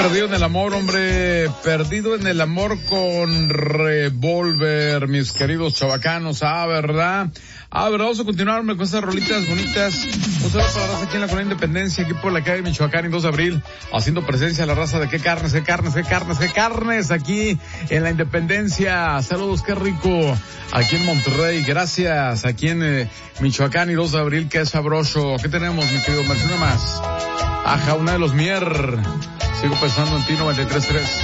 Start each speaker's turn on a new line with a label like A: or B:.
A: Perdido en el amor, hombre, perdido en el amor con Revolver, mis queridos chavacanos, ¿verdad? Vamos a continuar, con estas rolitas bonitas. Un saludo para la raza aquí en la Colonia Independencia, aquí por la calle de Michoacán y 2 de abril, haciendo presencia a la raza de qué carnes, aquí en la Independencia. Saludos, qué rico, aquí en Monterrey, gracias, aquí en Michoacán y 2 de abril, qué sabroso. ¿Qué tenemos, mi querido? Una más. Ajá, una de los Mier. Sigo pensando en ti, 93.3.